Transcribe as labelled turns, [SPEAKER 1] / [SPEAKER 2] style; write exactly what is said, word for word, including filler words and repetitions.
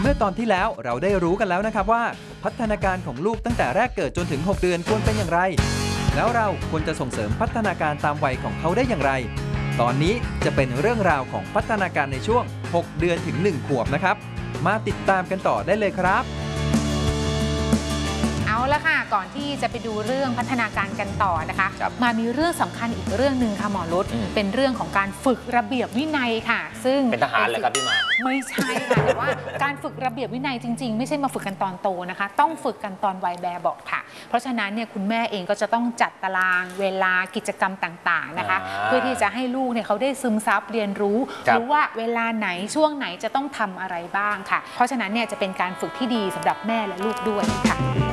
[SPEAKER 1] มื่อตอนที่แล้วเราได้รู้กันแล้วนะครับว่าพัฒนาการของลูกตั้งแต่แรกเกิดจนถึงหกเดือนควรเป็นอย่างไรแล้วเราควรจะส่งเสริมพัฒนาการตามวัยของเขาได้อย่างไรตอนนี้จะเป็นเรื่องราวของพัฒนาการในช่วงหกเดือนถึงหนึ่งขวบนะครับมาติดตามกันต่อได้เลยครับ
[SPEAKER 2] เอาละค่ะก่อนที่จะไปดูเรื่องพัฒนาการกันต่อนะคะมามีเรื่องสำคัญอีกเรื่องหนึ่งค่ะหมอรุตเป็นเรื่องของการฝึกระเบียบวินัยค่ะซึ่ง
[SPEAKER 3] เป็นทหารเลยครับพี่มา
[SPEAKER 2] ไม่ใช่ค่ะแต่ว่าการฝึกระเบียบวินัยจริงๆไม่ใช่มาฝึกกันตอนโตนะคะต้องฝึกกันตอนวัยแบบเบาะค่ะเพราะฉะนั้นเนี่ยคุณแม่เองก็จะต้องจัดตารางเวลากิจกรรมต่างๆนะคะเพื่อที่จะให้ลูกเนี่ยเขาได้ซึมซับเรียนรู้รู้ว่าเวลาไหนช่วงไหนจะต้องทำอะไรบ้างค่ะเพราะฉะนั้นเนี่ยจะเป็นการฝึกที่ดีสำหรับแม่และลูกด้วยค่ะ